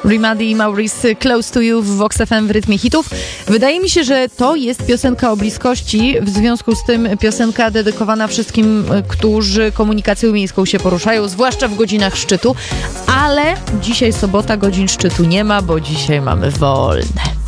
Rimadi i Maurice, Close to You w Vox FM w rytmie hitów. Wydaje mi się, że to jest piosenka o bliskości, w związku z tym piosenka dedykowana wszystkim, którzy komunikacją miejską się poruszają, zwłaszcza w godzinach szczytu, ale dzisiaj sobota, godzin szczytu nie ma, bo dzisiaj mamy wolne.